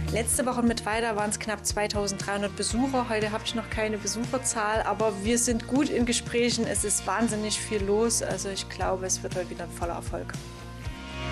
Letzte Woche mit weiter waren es knapp 2300 Besucher. Heute habe ich noch keine Besucherzahl, aber wir sind gut in Gesprächen. Es ist wahnsinnig viel los. Also ich glaube, es wird heute wieder ein voller Erfolg.